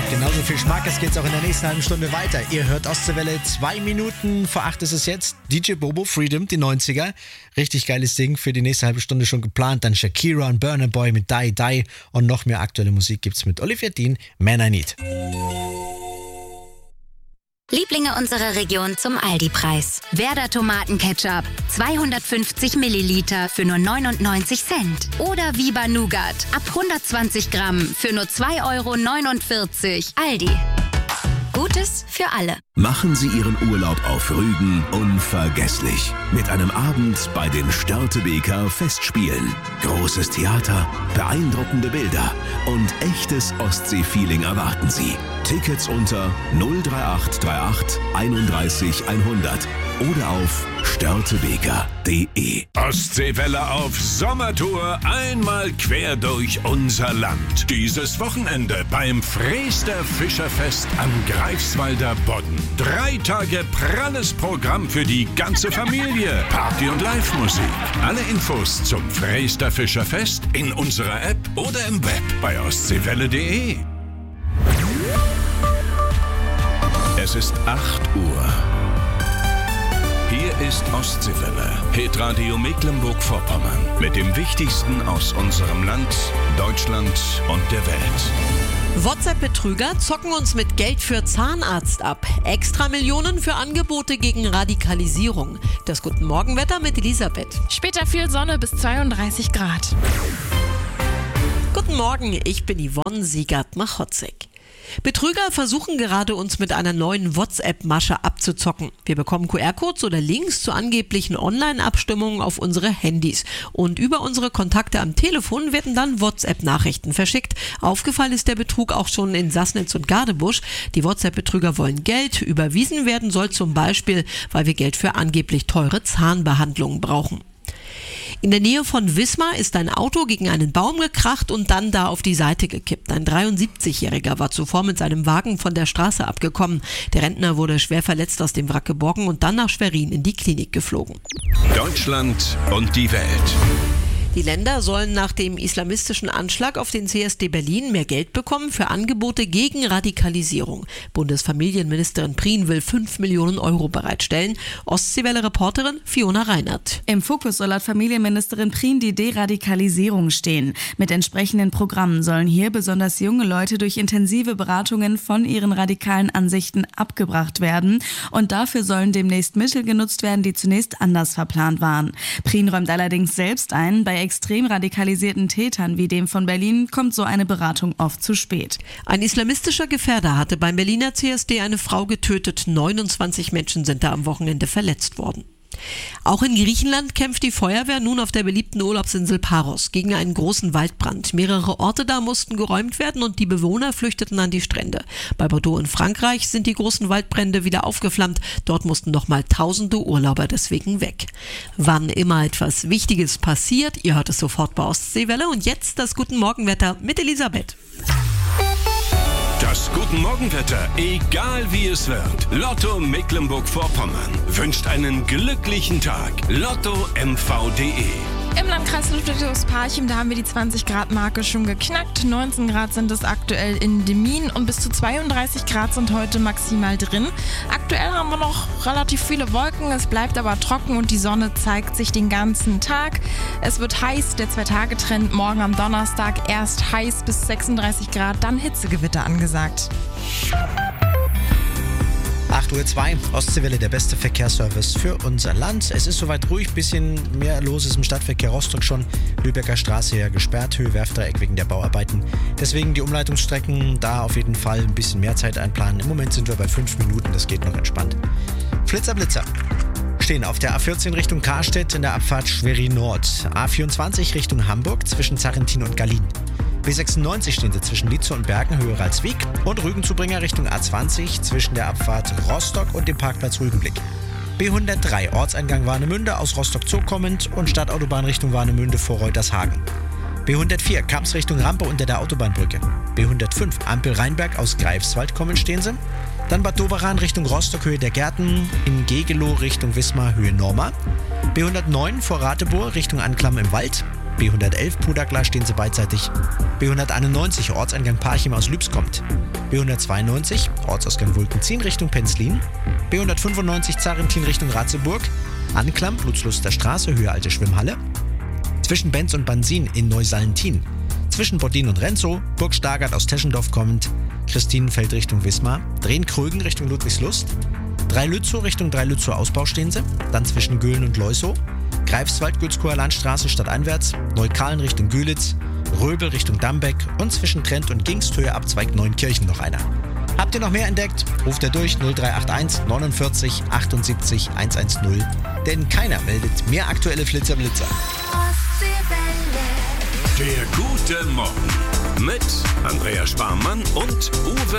Genauso viel Schmackes geht's auch in der nächsten halben Stunde weiter. Ihr hört Ostseewelle, 2 Minuten vor 8 ist es jetzt. DJ Bobo, Freedom, die 90er. Richtig geiles Ding für die nächste halbe Stunde schon geplant. Dann Shakira und Burna Boy mit Die Die. Und noch mehr aktuelle Musik gibt's mit Olivia Dean, Man I Need. Lieblinge unserer Region zum Aldi-Preis. Werder Tomatenketchup, 250 Milliliter für nur 99 Cent. Oder Viva Nougat, ab 120 Gramm für nur 2,49 €. Aldi. Gutes für alle. Machen Sie Ihren Urlaub auf Rügen unvergesslich. Mit einem Abend bei den Störtebeker Festspielen. Großes Theater, beeindruckende Bilder und echtes Ostsee-Feeling erwarten Sie. Tickets unter 03838 31 100 oder auf störtebeker.de. Ostseewelle auf Sommertour, einmal quer durch unser Land. Dieses Wochenende beim Freester Fischerfest am Greifswalder Bodden. 3 Tage pralles Programm für die ganze Familie. Party und Live-Musik. Alle Infos zum Freester Fischerfest in unserer App oder im Web bei ostseewelle.de. Es ist 8 Uhr. Hier ist Ostseewelle, Hitradio Mecklenburg-Vorpommern. Mit dem Wichtigsten aus unserem Land, Deutschland und der Welt. WhatsApp-Betrüger zocken uns mit Geld für Zahnarzt ab. Extra Millionen für Angebote gegen Radikalisierung. Das Guten Morgenwetter mit Elisabeth. Später viel Sonne bis 32 Grad. Guten Morgen, ich bin Yvonne Siegert-Machotzek. Betrüger versuchen gerade, uns mit einer neuen WhatsApp-Masche abzuzocken. Wir bekommen QR-Codes oder Links zu angeblichen Online-Abstimmungen auf unsere Handys. Und über unsere Kontakte am Telefon werden dann WhatsApp-Nachrichten verschickt. Aufgefallen ist der Betrug auch schon in Sassnitz und Gadebusch. Die WhatsApp-Betrüger wollen Geld. Überwiesen werden soll zum Beispiel, weil wir Geld für angeblich teure Zahnbehandlungen brauchen. In der Nähe von Wismar ist ein Auto gegen einen Baum gekracht und dann da auf die Seite gekippt. Ein 73-Jähriger war zuvor mit seinem Wagen von der Straße abgekommen. Der Rentner wurde schwer verletzt aus dem Wrack geborgen und dann nach Schwerin in die Klinik geflogen. Deutschland und die Welt. Die Länder sollen nach dem islamistischen Anschlag auf den CSD Berlin mehr Geld bekommen für Angebote gegen Radikalisierung. Bundesfamilienministerin Prien will 5 Millionen € bereitstellen. Ostseewelle-Reporterin Fiona Reinert. Im Fokus soll laut Familienministerin Prien die Deradikalisierung stehen. Mit entsprechenden Programmen sollen hier besonders junge Leute durch intensive Beratungen von ihren radikalen Ansichten abgebracht werden. Und dafür sollen demnächst Mittel genutzt werden, die zunächst anders verplant waren. Prien räumt allerdings selbst ein, bei extrem radikalisierten Tätern wie dem von Berlin kommt so eine Beratung oft zu spät. Ein islamistischer Gefährder hatte beim Berliner CSD eine Frau getötet. 29 Menschen sind da am Wochenende verletzt worden. Auch in Griechenland kämpft die Feuerwehr nun auf der beliebten Urlaubsinsel Paros gegen einen großen Waldbrand. Mehrere Orte da mussten geräumt werden und die Bewohner flüchteten an die Strände. Bei Bordeaux in Frankreich sind die großen Waldbrände wieder aufgeflammt. Dort mussten nochmal tausende Urlauber deswegen weg. Wann immer etwas Wichtiges passiert, ihr hört es sofort bei Ostseewelle. Und jetzt das Guten Morgenwetter mit Elisabeth. Das Guten Morgenwetter, egal wie es wird. Lotto Mecklenburg-Vorpommern wünscht einen glücklichen Tag. LottoMV.de. Im Landkreis Ludwigsparchim, da haben wir die 20-Grad-Marke schon geknackt. 19 Grad sind es aktuell in Demmin und bis zu 32 Grad sind heute maximal drin. Aktuell haben wir noch relativ viele Wolken, es bleibt aber trocken und die Sonne zeigt sich den ganzen Tag. Es wird heiß, der 2-Tage-Trend morgen am Donnerstag erst heiß bis 36 Grad, dann Hitzegewitter angesagt. 8:02 Uhr, Ostseewelle, der beste Verkehrsservice für unser Land. Es ist soweit ruhig, bisschen mehr los ist im Stadtverkehr. Rostock schon, Lübecker Straße ja gesperrt, Höhe Werfdreieck wegen der Bauarbeiten. Deswegen die Umleitungsstrecken, da auf jeden Fall ein bisschen mehr Zeit einplanen. Im Moment sind wir bei 5 Minuten, das geht noch entspannt. Flitzer. Stehen auf der A14 Richtung Karstedt in der Abfahrt Schwerin Nord. A24 Richtung Hamburg zwischen Zarrentin und Gallien. B96 stehen sie zwischen Lietzow und Bergen, Höhe Ralswiek. Und Rügenzubringer Richtung A20 zwischen der Abfahrt Rostock und dem Parkplatz Rügenblick. B103 Ortseingang Warnemünde aus Rostock Zoo kommend und Stadtautobahn Richtung Warnemünde vor Reutershagen. B104 Kamps Richtung Rampe unter der Autobahnbrücke. B105 Ampel Rheinberg aus Greifswald kommend stehen sie. Dann Bad Doberan Richtung Rostock, Höhe der Gärten. In Gegelow Richtung Wismar, Höhe Norma. B109 vor Ratebohr Richtung Anklam im Wald. B111 Pudagla stehen Sie beidseitig. B191 Ortseingang Parchim aus Lübs kommt. B192 Ortsausgang Wulkenzien Richtung Penzlin. B195 Zarentin Richtung Ratzeburg. Anklamp Lutzluster Straße, Höhe Alte Schwimmhalle. Zwischen Benz und Bansin in Neusallentin. Zwischen Bodin und Renzow, Burg Stargard aus Teschendorf kommend. Christinenfeld Richtung Wismar. Drehen-Krögen Richtung Ludwigslust. Dreilützow Richtung Dreilützow Ausbau stehen Sie. Dann zwischen Göhlen und Leusow. Greifswald Gützkower Landstraße stadteinwärts. Neukalen Richtung Gülitz. Röbel Richtung Dambeck. Und zwischen Trent und Gingsthöhe Abzweig Neunkirchen noch einer. Habt ihr noch mehr entdeckt? Ruft er durch 0381 49 78 110. Denn keiner meldet mehr aktuelle Flitzer-Blitzer. Der gute Morgen mit Andrea Sparmann und Uwe